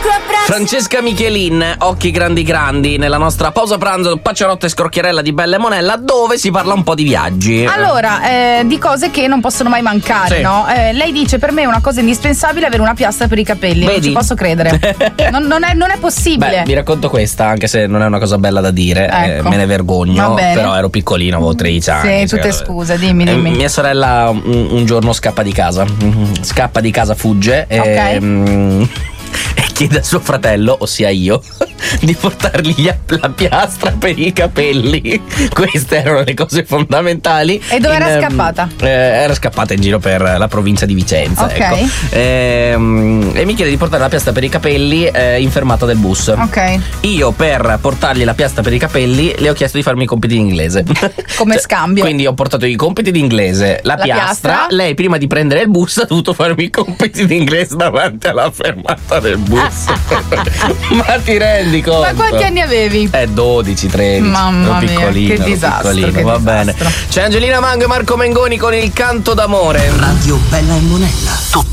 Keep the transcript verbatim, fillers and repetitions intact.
Francesca Michelin, Occhi grandi grandi, nella nostra pausa pranzo Pacciarotta e Scrocchiarella di Bella e Monella, dove si parla un po' di viaggi. Allora, eh, di cose che non possono mai mancare, Sì. no? Eh, lei dice: per me è una cosa indispensabile avere una piastra per i capelli. Vedi? Non ci posso credere. non, non, è, non è possibile. Beh, vi racconto questa, anche se non è una cosa bella da dire, Ecco. eh, me ne vergogno, Va bene. però ero piccolino, avevo tredici anni. Sì, tutte cioè, scuse, dimmi, eh, dimmi. Mia sorella un, un giorno scappa di casa, scappa di casa, fugge e, Ok. mm, e chiede a suo fratello, ossia io, di portargli gli- la piastra per i capelli. Queste erano le cose fondamentali. E dove In, era ehm, scappata? eh, era scappata in giro per la provincia di Vicenza. Ok. Ecco. Ehm, e mi chiede di portare la piastra per i capelli eh, in fermata del bus. Ok. Io, per portargli la piastra per i capelli, le ho chiesto di farmi i compiti in inglese. Come scambio. Quindi ho portato i compiti di inglese, la, La piastra. piastra. Lei, prima di prendere il bus, ha dovuto farmi i compiti di inglese davanti alla fermata del bus. Ma ti rendi conto? Ma quanti anni avevi? Eh, dodici, tredici. Mamma ero mia, piccolino, che ero disastro, piccolino, che va disastro. bene. C'è Angelina Mango e Marco Mengoni con il canto d'amore. Radio Bella e Monella.